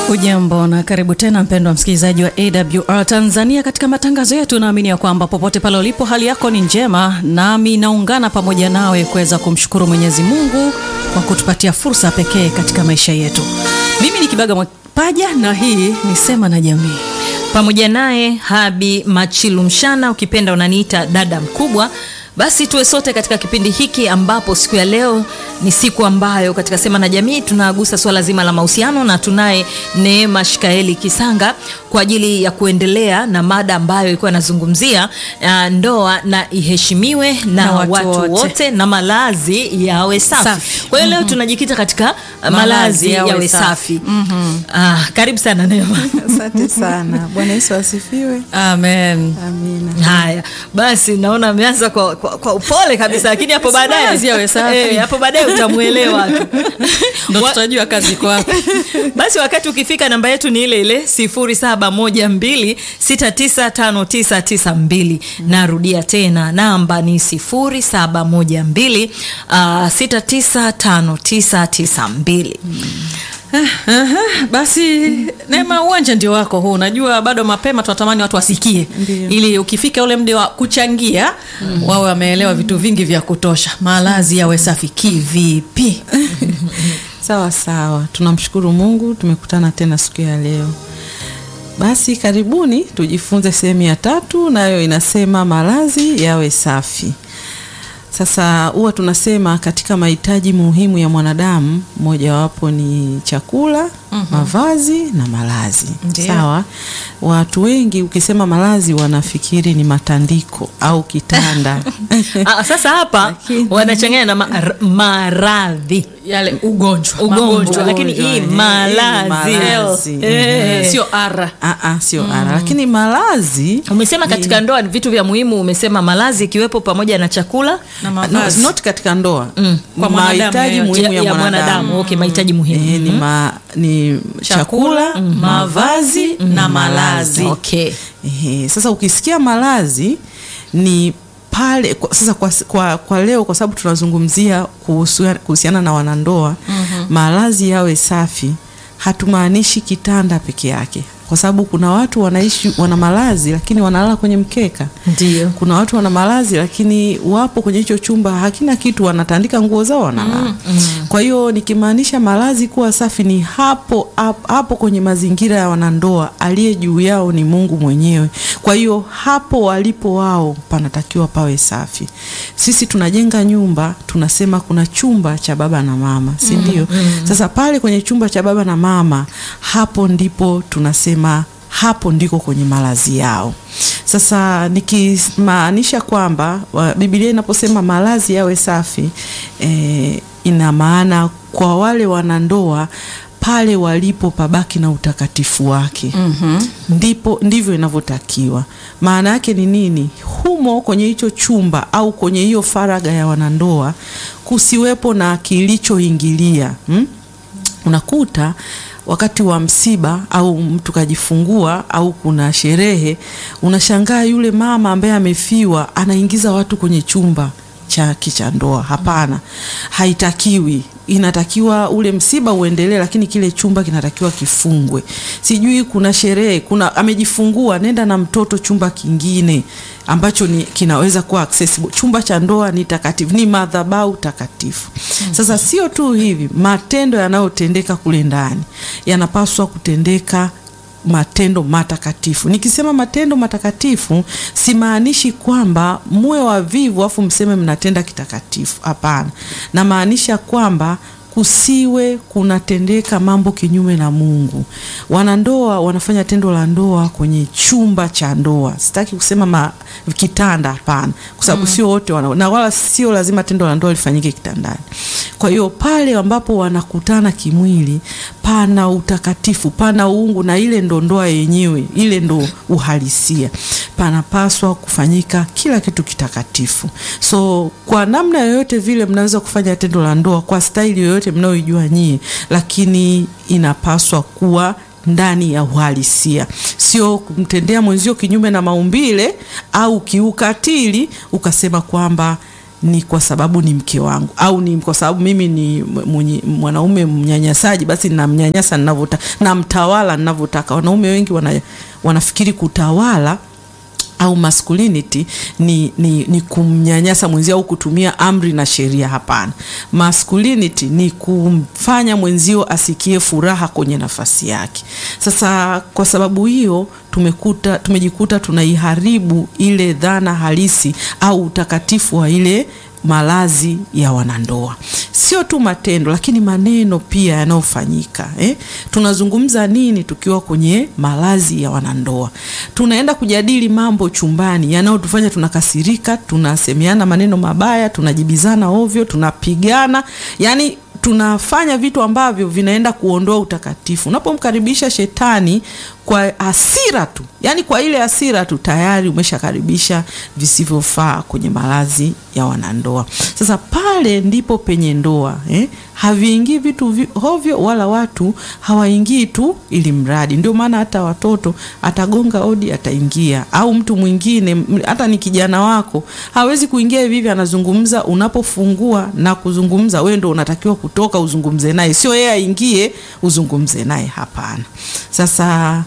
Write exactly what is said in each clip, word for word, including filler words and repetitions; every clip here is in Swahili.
Ujambo na karibu tena mpendwa msikilizaji wa A W R Tanzania katika matangazo yetu. Naamini ya kwamba popote pale ulipo hali yako ni njema, nami naungana pamoja nawe kuweza kumshukuru Mwenyezi Mungu kwa kutupatia fursa pekee katika maisha yetu. Mimi ni Kibaga Mwapaja na hii ni Sema na Jamii. Pamoja naye Habi Machilu Mshana, ukipenda unaniita dada mkubwa. Basi tuwe sote katika kipindi hiki ambapo siku ya leo ni siku ambayo katika Sema na Jamii tunagusa swala zima la mahusiano, na tunaye Neema Shikaeli Kisanga kwa ajili ya kuendelea na mada ambayo ilikuwa inazungumzia uh, ndoa na iheshimiwe na, na watu, watu wote. wote na malazi yawe safi. safi. Kwa hiyo leo mm-hmm. tunajikita katika uh, malazi yawe, yawe safi. safi. Mm-hmm. Ah, karibu sana Neema. Asante sana. Bwana Yesu asifiwe. Amen. Amina. Haya, basi naona ameanza kwa, kwa kwa upole kabisa, lakini hapo baadaye yawe safi. Eh, hapo baadaye utamuelewa tu. Ndio tutajua kazi iko wapi. Basi wakati ukifika, namba yetu ni ile ile sifuri saba moja mbili sita tisa tano tisa tisa mbili. Narudia tena, namba ni sifuri saba moja mbili sita tisa tano tisa tisa mbili. Uh, uh, basi Neema, uwanja ndio wako huu. Unajua bado mapema, tunatamani watu wasikie. Ndiyo. Ili ukifika ule muda wa kuchangia mm. wawe wameelewa vitu vingi vya kutosha. Malazi yawe safi kivipi? Sawa sawa. Tunamshukuru Mungu tumekutana tena siku ya leo. Basi karibuni tujifunze sehemu ya tatu, nayo inasema malazi yawe safi. Sasa huwa tunasema katika mahitaji muhimu ya mwanadamu moja wapo ni chakula, mm-hmm. mavazi na malazi. Ndiyo. Sawa? Watu wengi ukisema malazi wanafikiri ni matandiko au kitanda. Ah, sasa hapa wanachanganya na ma- maradhi, yale ugonjwa, ugonjwa, lakini hii malazi, malazi. Eh, sio ara. Ah ah, sio mm. ara. Lakini malazi umesema katika ndoa ni vitu vya muhimu, umesema malazi ikiwepo pamoja na chakula na mavazi. No, not katika ndoa. Mm. Kwa mahitaji muhimu ya, ya mwanadamu. Okay, mahitaji muhimu. Eh, ni ma, ni chakula, mm. mavazi mm. na malazi. Okay. Eh, sasa ukisikia malazi ni pale kwa, sasa kwa, kwa, kwa leo kwa sababu tunazungumzia kuhusiana na wanandoa, mm-hmm. malazi yawe safi hatumaanishi kitanda peke yake. Kwa sababu kuna watu wanaishi wana malazi lakini wanalala kwenye mkeka. Ndiyo. Kuna watu wana malazi lakini wapo kwenye hicho chumba hakina kitu, wanatandika nguo zao wanalala. Mm, mm. Kwa hiyo nikimaanisha malazi kuwa safi ni hapo hapo, hapo kwenye mazingira ya wanandoa, aliye juu yao ni Mungu mwenyewe. Kwa hiyo hapo walipo wao panatakiwa pawe safi. Sisi tunajenga nyumba, tunasema kuna chumba cha baba na mama, si ndio? Mm, mm. Sasa pale kwenye chumba cha baba na mama, hapo ndipo tunasema hapo ndiko kwenye malazi yao. Sasa nikimaanisha kwamba Biblia inaposema malazi yawe safi, e, ina maana kwa wale wanandoa pale walipo pabaki na utakatifu wake. Mm-hmm. Ndipo ndivyo inavyotakiwa. Maana yake ni nini? Humo kwenye hicho chumba au kwenye hiyo faraga ya wanandoa kusiwepo na kilichoingilia. Hmm? Unakuta wakati wa msiba au mtu kajifungua au kuna sherehe, unashangaa yule mama ambaye amefiwa anaingiza watu kwenye chumba cha kichandoa. Hapana, haitakiwi. Inatakiwa ule msiba uendelee, lakini kile chumba kinatakiwa kifungwe. Sijui kuna sherehe, kuna amejifungua, nenda na mtoto chumba kingine ambacho ni kinaweza kuwa accessible. Chumba cha ndoa ni takatifu, ni madhabahu takatifu. Sasa sio tu hivi, matendo yanayotendeka kule ndani yanapaswa kutendeka matendo matakatifu. Nikisema matendo matakatifu simaanishi kwamba muwe wavivu afu mseme mnatenda kitakatifu. Hapana. Na maanisha kwamba kusiwe kunatendeka mambo kinyume na Mungu. Wanandoa wanafanya tendo la ndoa kwenye chumba cha ndoa. Sitaki kusema ma, kitanda, hapana. Kwa sababu mm. sio wote wana, na wala sio lazima tendo la ndoa lifanyike kitandani. Kwa hiyo pale ambapo wanakutana kimwili pana utakatifu, pana uungu, na ile ndo ndoa yenyewe, ile ndo uhalisia. Panapaswa kufanyika kila kitu kitakatifu. So kwa namna yoyote vile mnaweza kufanya tendo la ndoa kwa staili yoyote mnaoijua nyie, lakini inapaswa kuwa ndani ya uhalisia. Sio kumtendea mwenzio kinyume na maumbile au kiukatili ukasema kwamba ni kwa sababu ni mke wangu, au ni kwa sababu mimi ni mwanaume mnyanyasaji, basi ninamnyanyasa ninavyotaka, namtawala ninavyotaka. Wanaume wengi wana, wanafikiri kutawala au masculinity ni, ni, ni kumnyanyasa mwenzio au kutumia amri na sheria. Hapana. Masculinity ni kumfanya mwenzio asikie furaha kwenye nafasi yake. Sasa kwa sababu hiyo tumekuta tumejikuta tunaiharibu ile dhana halisi au utakatifu wa ile malazi ya wanandoa. Sio tu matendo, lakini maneno pia yanayofanyika. Eh? Tunazungumza nini tukiwa kwenye malazi ya wanandoa? Tunaenda kujadili mambo chumbani yanayotufanya tunakasirika, tunasemeana maneno mabaya, tunajibizana ovyo, tunapigana. Yaani tunafanya vitu ambavyo vinaenda kuondoa utakatifu. Unapomkaribisha shetani kwa hasira tu, yani kwa ile hasira tu, tayari umeshakaribisha visivyofaa kwenye malazi ya wanandoa. Sasa pale ndipo penye ndoa, eh? Haviingii vitu hovyo, wala watu hawaingii tu ili mradi. Ndio maana hata watoto atagonga odi ataingia, au mtu mwingine, hata ni kijana wako, hawezi kuingia hivi hivi anazungumza. Unapofungua na kuzungumza, wewe ndio unatakiwa kutoka uzungumze naye, sio yeye aingie uzungumze naye. Hapana. Sasa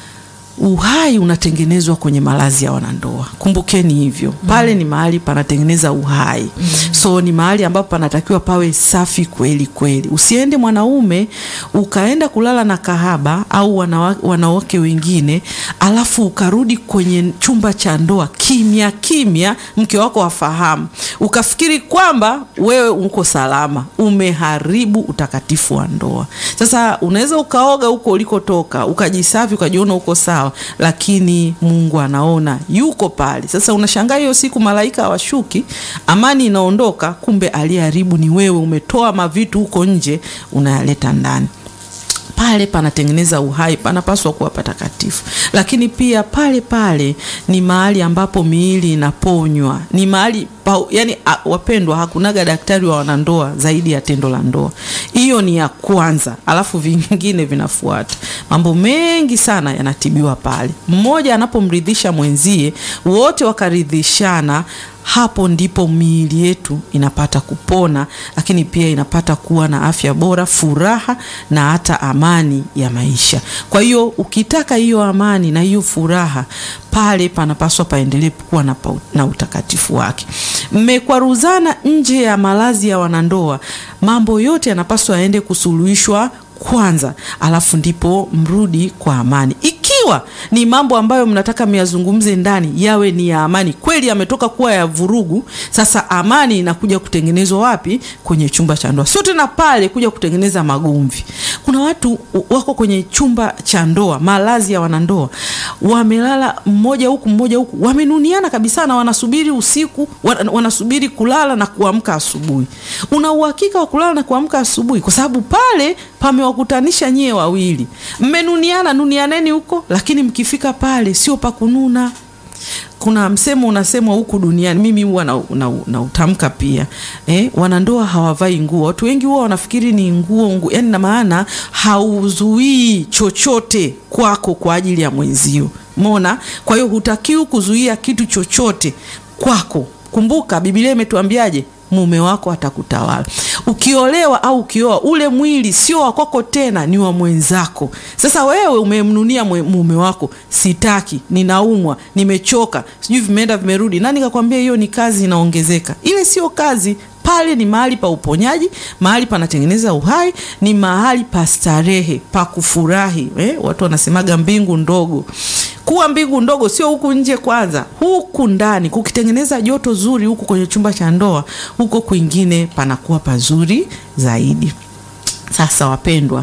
uhai unatengenezwa kwenye malazi ya wanandoa. Kumbukeni hivyo. Pale ni mahali panatengeneza uhai. Mm. So ni mahali ambapo panatakiwa pawe safi kweli kweli. Usiende mwanaume ukaenda kulala na kahaba au wanawake wengine, alafu ukarudi kwenye chumba cha ndoa kimya kimya, mke wako afahamu, ukafikiri kwamba wewe uko salama. Umeharibu utakatifu wa ndoa. Sasa unaweza ukaoga huko ulikotoka, ukajisafi, ukajiona uko sawa, lakini Mungu anaona, yuko pale. Sasa unashangaa hiyo siku malaika hawashuki, amani inaondoka, kumbe aliyeharibu ni wewe. Umetoa mavitu huko nje unayaleta ndani. Pale panatengeneza uhai, panapaswa kuwa patakatifu. Lakini pia pale pale ni mahali ambapo miili inaponywa. Ni mahali pa, yani a, wapendwa, hakunaga daktari wa wanandoa zaidi ya tendo la ndoa. Hiyo ni ya kwanza, alafu vingine vinafuata. Mambo mengi sana yanatibiwa pale. Mmoja anapomridhisha mwenzie, wote wakaridhishana, hapo ndipo miili yetu inapata kupona, lakini pia inapata kuwa na afya bora, furaha na hata amani ya maisha. Kwa hiyo ukitaka hiyo amani na hiyo furaha, pale panapaswa paendelee kuwa na, na utakatifu wake. Mmekwaruzana nje ya malazi ya wanandoa, mambo yote yanapaswa yaende kusuluhishwa kwanza, alafu ndipo mrudi kwa amani. Ikiwa ni mambo ambayo mnataka myazungumze ndani, yawe ni ya amani kweli, yametoka kuwa ya vurugu, sasa amani inakuja kutengenezwa wapi? Kwenye chumba cha ndoa. Sio tena pale kuja kutengeneza magomvi. Kuna watu wako kwenye chumba cha ndoa, malazi ya wanandoa, wamelala mmoja huku mmoja huku, wamenuniana kabisa, na wanasubiri usiku, wanasubiri kulala na kuamka asubuhi. Una uhakika wa kulala na kuamka asubuhi? Kwa sababu pale pamewakutanisha nyie wawili. Mmenuniana, nunianeni huko, lakini mkifika pale sio pa kununa. Kuna msemo unasemwa huku duniani, mimi huwa na, na, na utamka pia, eh, wanandoa hawavai nguo. Watu wengi huwa wanafikiri ni nguo, nguo. Yani na maana hauzuii chochote kwako kwa ajili ya mwenzio. Umeona? Kwa hiyo hutakiwi kuzuia kitu chochote kwako. Kumbuka Biblia imetuambiaje? Mume wako atakutawala. Ukiolewa au ukioa, ule mwili sio wa kwako tena, ni wa mwenzako. Sasa wewe umemnunia mume wako, sitaki, ninaumwa, nimechoka, sijui vimeenda vimerudi. Nani kakwambia hiyo ni kazi inaongezeka? Ile sio kazi. Pale ni mahali pa uponyaji, mahali panatengeneza uhai, ni mahali pa starehe, pa kufurahi. Eh, watu wanasemaga mbingu ndogo. Kuwa mbingu ndogo sio huku nje kwanza, huku ndani kukitengeneza joto zuri huku kwenye chumba cha ndoa, huko kwingine panakuwa pazuri zaidi. Sasa wapendwa,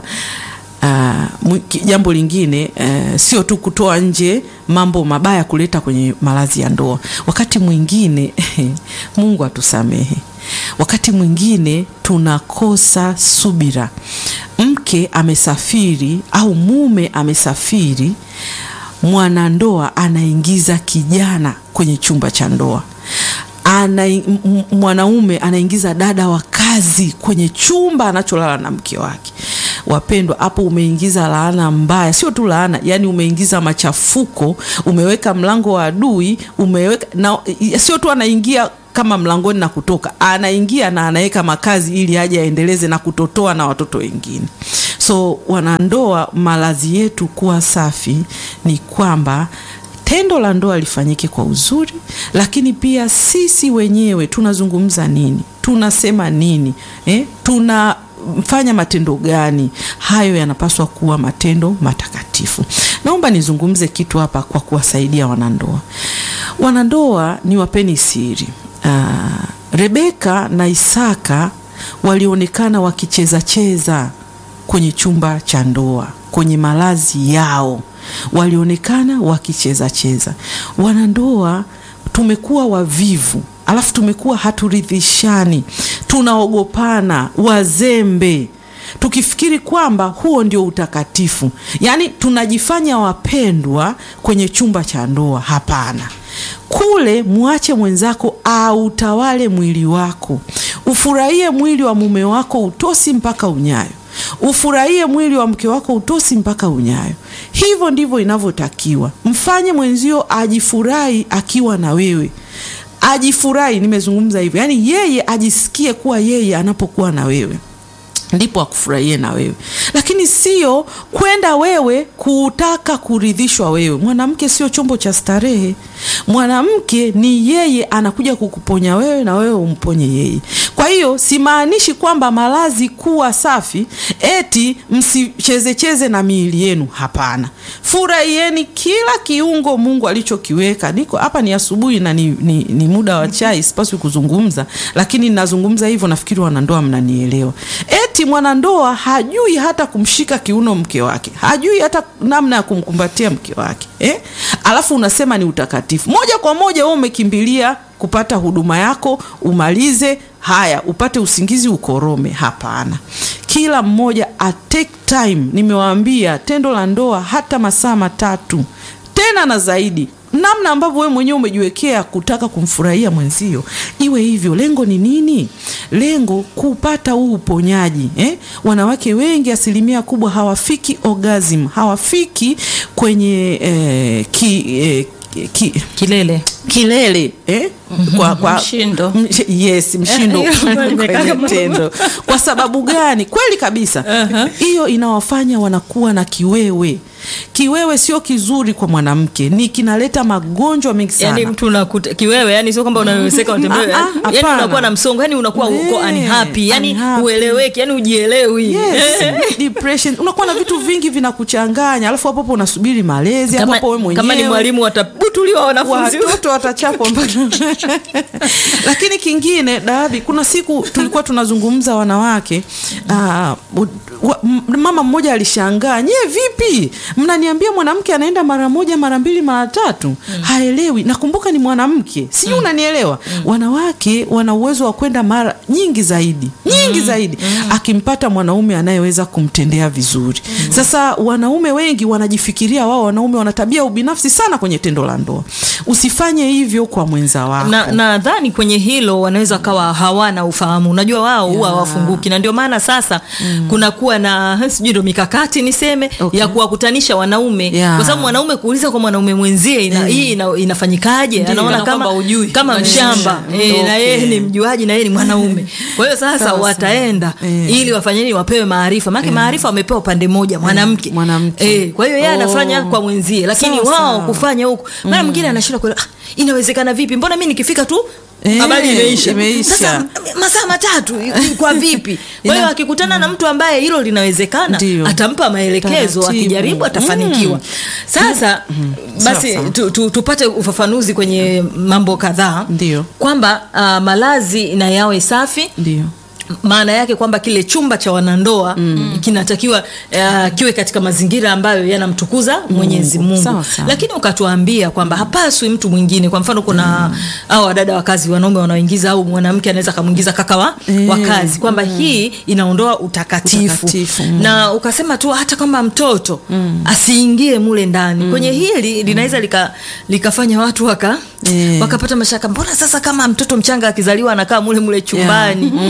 Uh, jambo lingine, uh, sio tu kutoa nje mambo mabaya kuleta kwenye malazi ya ndoa. Wakati mwingine Mungu atusamehe, wakati mwingine tunakosa subira. Mke amesafiri au mume amesafiri, mwanandoa anaingiza kijana kwenye chumba cha ndoa. Ana mwanaume anaingiza dada wa kazi kwenye chumba anacholala na mke wake. Wapendwa, hapo umeingiza laana mbaya. Sio tu laana, yani umeingiza machafuko, umeweka mlango wa adui, umeweka na sio tu anaingia kama mlangoni na kutoka, anaingia na anaweka makazi ili aje aendeleze na kutotoa na watoto wengine. So wanandoa, malazi yetu kuwa safi ni kwamba tendo la ndoa lifanyike kwa uzuri, lakini pia sisi wenyewe tunazungumza nini, tunasema nini, eh? tunafanya matendo gani. Hayo yanapaswa kuwa matendo matakatifu. Naomba nizungumze kitu hapa kwa kuwasaidia wanandoa. Wanandoa ni wapeni siri. Uh, Rebeka na Isaka walionekana wakicheza cheza kwenye chumba cha ndoa, kwenye malazi yao walionekana wakicheza cheza. Wanandoa tumekuwa wavivu, alafu tumekuwa haturidhishani, tunaogopana, wazembe, tukifikiri kwamba huo ndio utakatifu. Yaani tunajifanya wapendwa kwenye chumba cha ndoa. Hapana. Kule muache mwenzako autawale mwili wako. Ufurahie mwili wa mume wako utosi mpaka unyayo. Ufurahie mwili wa mke wako utosi mpaka unyayo. Hivyo ndivyo inavyotakiwa. Mfanye mwenzio ajifurahi akiwa na wewe. Ajifurahi, nimezungumza hivyo. Yaani yeye ajisikie kuwa yeye anapokuwa na wewe, ndipo akufurahie na wewe. Lakini sio kwenda wewe kutaka kuridhishwa wewe. Mwanamke sio chombo cha starehe. Mwanamke ni yeye anakuja kukuponya wewe na wewe umponye yeye. Kwa hiyo simaanishi kwamba malazi kuwa safi eti msicheze cheze na miili yenu. Hapana. Furahieni kila kiungo Mungu alichokiweka. Niko hapa ni asubuhi na ni, ni, ni muda wa chai, sipaswi kuzungumza, lakini ninazungumza hivyo, nafikiri wanandoa mnanielewa. Eti mwanandoa hajui hata kumshika kiuno mke wake, hajui hata namna ya kumkumbatia mke wake, eh? Alafu unasema ni utakatifu. Moja kwa moja wewe umekimbilia kupata huduma yako, umalize, haya upate usingizi ukorome. Hapana. Kila mmoja a take time. Nimewaambia tendo la ndoa hata masaa matatu, tena na zaidi. Namna ambavyo wewe mwenyewe umejiwekea kutaka kumfurahia mwenzio, iwe hivyo. Lengo ni nini? Lengo kupata huu uponyaji, eh? Wanawake wengi asilimia kubwa hawafiki orgasm, hawafiki kwenye eh, ki, eh, ki, kilele kilele eh? kwa, kwa, mshindo msh, yes mshindo kwenye tendo. Kwa sababu gani? Kweli kabisa hiyo uh-huh. inawafanya wanakuwa na kiwewe. Kiwewe sio kizuri kwa mwanamke, ni kinaleta magonjwa mengi sana. Yaani mtu unakuta kiwewe, yani sio kwamba unawezeka unatembea, yani unakuwa na msongo, yani unakuwa uko unhappy, yani ueleweki, yani ujielewi. Yes. Depression, unakuwa na vitu vingi vinakuchanganya, alafu hapo hapo unasubiri malezi, hapo hapo wewe mwenyewe. Kama ni mwalimu watabutuliwa wanafunzi, watoto watachapwa mpaka. Lakini kingine, Dabi, kuna siku tulikuwa tunazungumza wanawake, uh, mama mmoja alishangaa, "Nye vipi? Mnaniambia mwanamke anaenda mara moja, mara mbili, mara tatu?" Mm. Haelewi. Nakumbuka ni mwanamke. Sijui mm. unanielewa. Mm. Wanawake wana uwezo wa kwenda mara nyingi zaidi. Nyingi mm. zaidi. Mm. Akimpata mwanaume anayeweza kumtendea vizuri. Mm. Sasa wanaume wengi wanajifikiria wao wanaume wana tabia ubinafsi sana kwenye tendo la ndoa. Usifanye hivyo kwa mwenza wako. Na nadhani kwenye hilo wanaweza kawa hawana ufahamu. Unajua wao huwa yeah. wafunguki, na ndio maana sasa mm. kuna kuwa na sijui ndo mikakati niseme okay. ya kuwakutanisha wanaume yeah. kwa sababu mwanaume kuuliza kwa mwanaume mwenzie ina, mm. hii ina, inafanyikaje? Anaona kama ujui, kama mshamba e, okay. na yeye ni mjuaji na yeye ni mwanaume. Kwa hiyo sasa Sasa. wataenda yeah. ili wafanyeni wapewe maarifa. Maana yeah. maarifa wamepewa upande mmoja mwanamke. Yeah. Mwanamke. Eh, kwa hiyo yeye oh. anafanya kwa mwenzie, lakini Sasa. wao kufanya huko. Mara mm. mwingine anashindwa kuelewa, ah, inawezekana vipi? Mbona mimi nikifika tu habari eh, imeisha. imeisha. Sasa masaa matatu kwa vipi? Kwa hiyo akikutana mm. na mtu ambaye hilo linawezekana, Dio. atampa maelekezo, Taratibu. akijaribu atafanikiwa. Mm. Sasa mm. basi tu, tu, tupate ufafanuzi kwenye mambo kadhaa. Kwamba uh, malazi na yawe safi. Ndio. Maana yake kwamba kile chumba cha wanandoa mm. kinatakiwa uh, kiwe katika mazingira ambayo yanamtukuza Mwenyezi Mungu. Sawa, sawa. Lakini ukatuambia kwamba hapaswi mtu mwingine, kwa mfano kuna mm. au wadada wa kazi wanaume wanaoingiza, au mwanamke anaweza kumuingiza kaka wa, e, wa kazi, kwamba mm. hii inaondoa utakatifu, utakatifu mm. na ukasema tu hata kama mtoto mm. asiingie mule ndani. Mm. Kwenye hili linaweza lika, likafanya watu waka e. wakapata mashaka, mbona sasa kama mtoto mchanga akizaliwa anakaa mule mule chumbani yeah. mm. eh,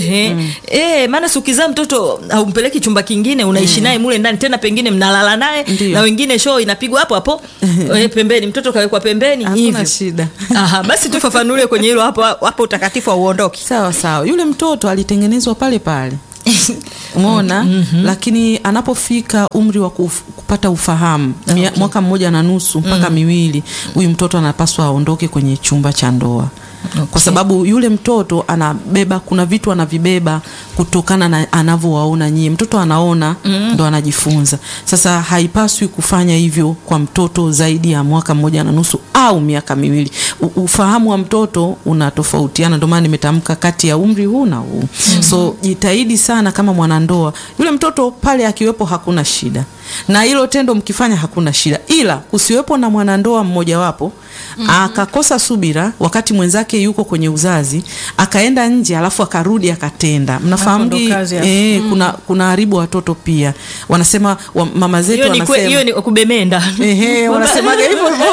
Ehe. Mm. Eh, maana si ukizaa mtoto haumpeleki chumba kingine, unaishi naye mm. mule ndani, tena pengine mnalala naye na wengine show inapigwa hapo hapo eh, pembeni, mtoto kawekwa pembeni hivyo. Hakuna shida. Aha, basi tufafanulie kwenye hilo hapo hapo, utakatifu hauondoki. Sawa sawa. Yule mtoto alitengenezwa pale pale. Umeona? Mm-hmm. Lakini anapofika umri wa kuf, kupata ufahamu, okay. mwaka mmoja na nusu mpaka mm. miwili, huyu mtoto anapaswa aondoke kwenye chumba cha ndoa. Okay. Kwa sababu yule mtoto anabeba, kuna vitu anavibeba kutokana na anavyowaona nyie. Mtoto anaona mm. ndo anajifunza. Sasa haipaswi kufanya hivyo kwa mtoto zaidi ya mwaka mmoja na nusu au miaka miwili. U, ufahamu wa mtoto unatofautiana, ndio maana nimetamka kati ya umri huu na huu. Mm-hmm. So jitahidi sana kama mwanandoa, yule mtoto pale akiwepo hakuna shida. Na hilo tendo mkifanya hakuna shida. Ila kusiwepo na mwanandoa mmoja wapo mm-hmm. akakosa subira wakati mwenzake yuko kwenye uzazi, akaenda nje alafu akarudi akatenda. Mnafahamu eh mm. kuna kuna haribu watoto pia. Wanasema wa, mama zetu wanasema hiyo ni kubemenda. Ehe, wanasemaga hivyo hivyo.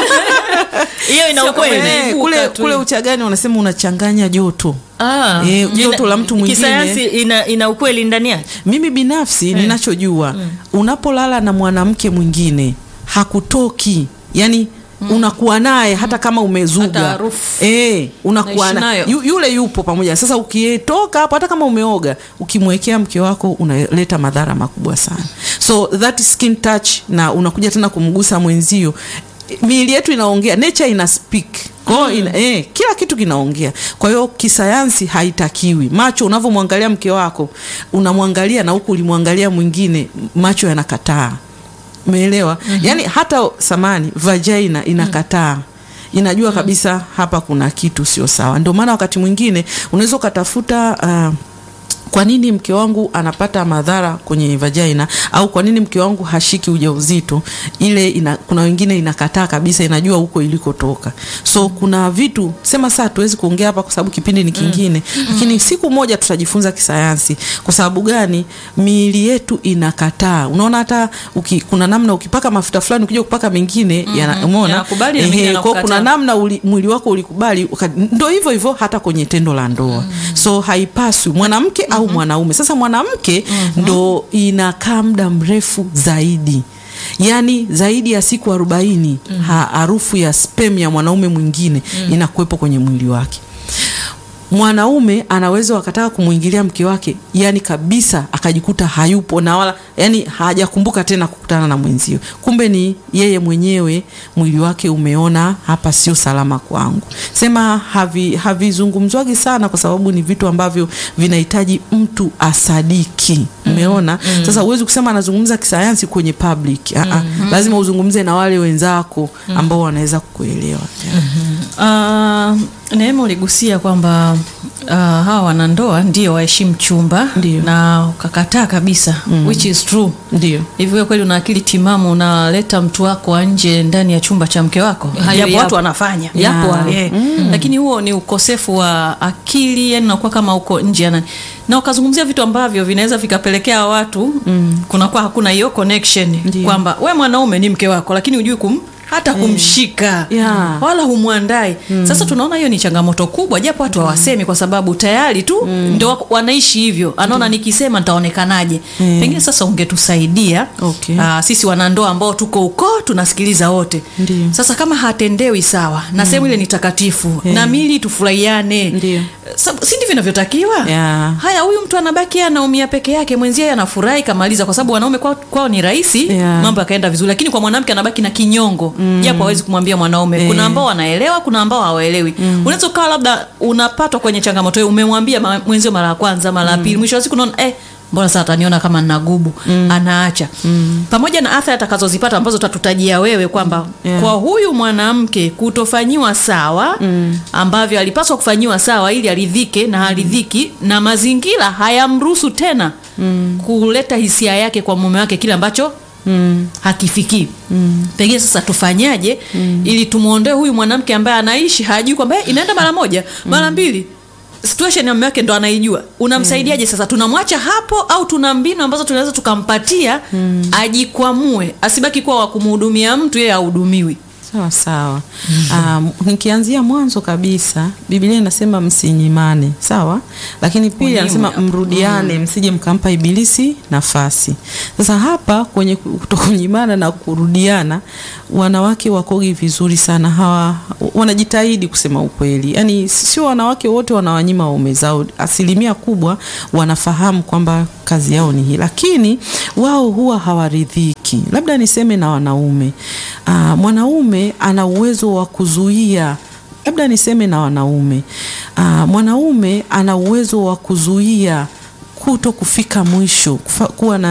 Hiyo ina ukweli. Eh, kule kule Uchagani wanasema unachanganya joto. Ah, eh, joto la mtu mwingine. Kisayansi ina ina ukweli ndani yake. Mimi binafsi mm. ninachojua mm. unapolala na mwanamke mwingine hakutoki. Yaani Mm. unakuwa naye hata kama umezuga eh unakuwa na yu, yule yupo pamoja. Sasa ukitoka hapo hata kama umeoga, ukimwekea mke wako unaleta madhara makubwa sana. So that skin touch, na unakuja tena kumgusa mwenzio, miili yetu inaongea, nature ina speak. Kwa hiyo mm. eh kila kitu kinaongea. Kwa hiyo kisayansi haitakiwi. Macho unavomwangalia mke wako, unamwangalia na huku ulimwangalia mwingine, macho yanakataa. Umeelewa? Mm-hmm. Yaani hata samani vagina inakataa. Inajua kabisa hapa kuna kitu sio sawa. Ndio maana wakati mwingine unaweza kutafuta uh, kwa nini mke wangu anapata madhara kwenye vagina, au kwa nini mke wangu hashiki ujauzito, ile ina, kuna wengine inakataa kabisa, inajua huko ilikotoka. So kuna vitu sema saa tuwezi kuongea hapa kwa sababu kipindi ni kingine, mm. lakini siku moja tutajifunza kisayansi. Kwa sababu gani? Miili yetu inakataa. Unaona hata uki, kuna namna ukipaka mafuta fulani ukija kupaka mengine mm-hmm. yana, umeona ehe, kwa kuna namna uli, mwili wako ulikubali, ndio hivyo hivyo hata kwenye tendo la ndoa. Mm-hmm. So haipaswi mwanamke au mwanaume. Sasa mwanamke mm-hmm. ndo inakaa muda mrefu zaidi, yani zaidi ya siku arobaini mm-hmm. harufu ya sperm ya mwanaume mwingine mm-hmm. inakuwepo kwenye mwili wake. Mwanaume anaweza wakataka kumuingilia mke wake, yani kabisa akajikuta hayupo na wala yani hajakumbuka tena kukutana na mwenzio. Kumbe ni yeye mwenyewe mwili wake umeona hapa sio salama kwangu. Sema havi havizungumzwagi sana kwa sababu ni vitu ambavyo vinahitaji mtu asadiki. Umeona? Mm-hmm. Sasa huwezi kusema anazungumza kisayansi kwenye public. Mm-hmm. Lazima uzungumze na wale wenzako ambao wanaweza kukuelewa. Mm-hmm. Uh, Neema uligusia kwamba uh, hawa wanandoa ndio waheshimu chumba ndiyo. Na ukakataa kabisa mm. which is true. Ndio. Hivyo kweli una akili timamu unaleta mtu wako nje ndani ya chumba cha mke wako? Hayo watu wanafanya. Yapo yeah. mm. Lakini huo ni ukosefu wa akili, yani unakuwa kama uko nje na na ukazungumzia vitu ambavyo vinaweza vikapelekea watu mm. kunakuwa hakuna hiyo connection kwamba wewe mwanaume ni mke wako lakini hujui kum hata kumshika yeah. wala humwandai. Mm. Sasa tunaona hiyo ni changamoto kubwa, japo watu hawasemi kwa sababu tayari tu mm. ndio wanaishi hivyo. Anaona mm. nikisema nitaonekanaje. Mm. Pengine sasa ungetusaidia okay. uh, sisi wanandoa ambao tuko huko tunasikiliza wote. Ndiyo. Sasa kama hatendewi sawa na sehemu mm. ile ni takatifu yeah. na mili tufurahiane. Si ndivyo vinavyotakiwa? Yeah. Haya, huyu mtu anabaki anaumia peke yake, mwenzie anafurahi kamaliza, kwa sababu wanaume kwao kwao ni rahisi yeah. mambo yakaenda vizuri, lakini kwa mwanamke anabaki na kinyongo. Mm. Japo hawezi kumwambia mwanaume. Eh. Kuna ambao wanaelewa, kuna ambao hawaelewi. Mm. Unaweza kaa labda unapatwa kwenye changamoto hiyo, umemwambia mwenzio mara ya kwanza, mara ya pili, mwisho wa siku unaona eh mbona sasa ataniona kama ninagubu, mm. anaacha. Mm. Pamoja na athari atakazozipata ambazo tatutajia wewe kwamba yeah. kwa huyu mwanamke kutofanyiwa sawa mm. ambavyo alipaswa kufanyiwa sawa ili aridhike na haridhiki mm. na mazingira hayamruhusu tena mm. kuleta hisia yake kwa mume wake kile ambacho Mm. hakifiki. Mm. Pengine sasa tufanyaje mm. ili tumuondoe huyu mwanamke ambaye anaishi hajui kwamba inaenda mara moja, mm. mara mbili. Situation ya mume wake ndo anaijua. Unamsaidiaje sasa? Tunamwacha hapo au tuna mbinu ambazo tunaweza tukampatia mm. ajikwamue, asibaki kuwa wa kumhudumia mtu yeye ahudumiwi. Sawa sawa. Um, nikianzia mwanzo kabisa, Biblia inasema msinyimane, sawa? Lakini pia inasema mrudiane, mm. msije mkampa ibilisi nafasi. Sasa hapa kwenye kutokunyimana na kurudiana, wanawake wakogi vizuri sana. Hawa wanajitahidi kusema ukweli. Yaani sio wanawake wote wanawanyima waume zao. Asilimia kubwa wanafahamu kwamba kazi yao ni hii, lakini wao huwa hawaridhiki. Labda niseme na wanaume. Uh, mwanaume ana uwezo wa kuzuia, labda niseme na wanaume. Uh, mwanaume ana uwezo wa kuzuia kuto kufika mwisho, kufa, kuwa na